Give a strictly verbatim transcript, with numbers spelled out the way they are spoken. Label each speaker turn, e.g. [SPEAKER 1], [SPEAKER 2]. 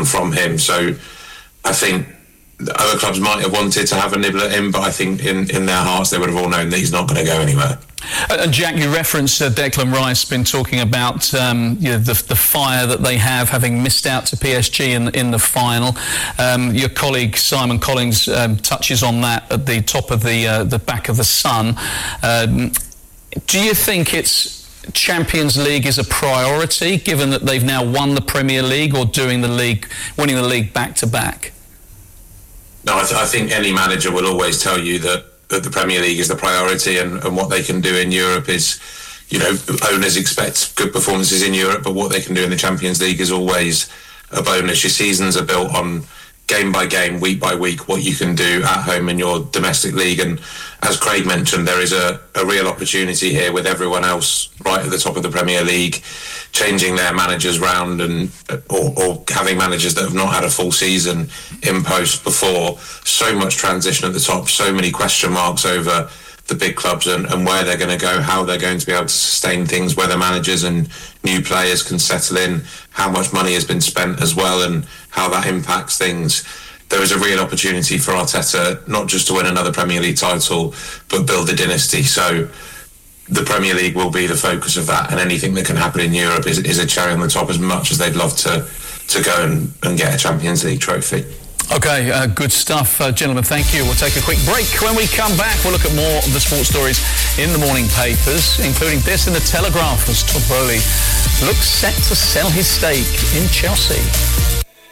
[SPEAKER 1] from him. So I think other clubs might have wanted to have a nibble at him, but I think in, in their hearts they would have all known that he's not going to go anywhere.
[SPEAKER 2] And Jack, you referenced uh, Declan Rice been talking about um, you know, the, the fire that they have, having missed out to P S G in, in the final. Um, your colleague Simon Collins um, touches on that at the top of the uh, the back of the Sun. Um, do you think it's Champions League is a priority, given that they've now won the Premier League, or doing the league, winning the league back to back?
[SPEAKER 1] No, I, th- I think any manager will always tell you that, that the Premier League is the priority, and, and what they can do in Europe is, you know, owners expect good performances in Europe, but what they can do in the Champions League is always a bonus. Your seasons are built on game by game, week by week, what you can do at home in your domestic league. And as Craig mentioned, there is a, a real opportunity here with everyone else right at the top of the Premier League changing their managers round, and or, or having managers that have not had a full season in post before. So much transition at the top, so many question marks over the big clubs and, and where they're going to go, how they're going to be able to sustain things, whether managers and new players can settle in, how much money has been spent as well, and how that impacts things. There is a real opportunity for Arteta not just to win another Premier League title, but build a dynasty. So the Premier League will be the focus of that, and anything that can happen in Europe is, is a cherry on the top, as much as they'd love to, to go and, and get a Champions League trophy.
[SPEAKER 2] Okay, uh, good stuff. Uh, gentlemen, thank you. We'll take a quick break. When we come back, we'll look at more of the sports stories in the morning papers, including this in the Telegraph as Todd Boehly looks set to sell his stake in Chelsea.